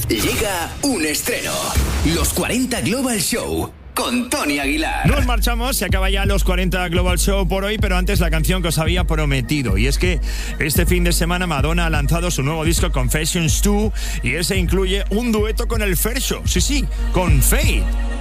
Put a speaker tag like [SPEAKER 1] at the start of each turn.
[SPEAKER 1] Llega un estreno. Los 40 Global Show con Tony Aguilar.
[SPEAKER 2] Nos marchamos, se acaba ya los 40 Global Show por hoy, pero antes la canción que os había prometido. Y es que este fin de semana Madonna ha lanzado su nuevo disco Confessions 2 y ese incluye un dueto con el Fercho. Sí, con Fade.